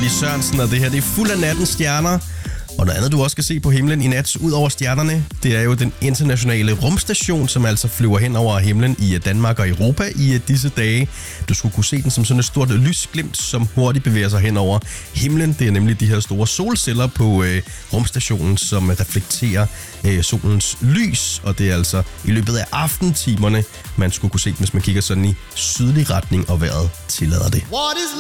Louise Sørensen, og det her det er fuld af nattens stjerner. Og noget andet, du også skal se på himlen i nat, ud over stjernerne, det er jo den internationale rumstation, som altså flyver hen over himlen i Danmark og Europa i disse dage. Du skulle kunne se den som sådan et stort lysglimt, som hurtigt bevæger sig hen over himlen. Det er nemlig de her store solceller på rumstationen, som reflekterer solens lys. Og det er altså i løbet af aftentimerne, man skulle kunne se den, hvis man kigger sådan i sydlig retning, og vejret tillader det.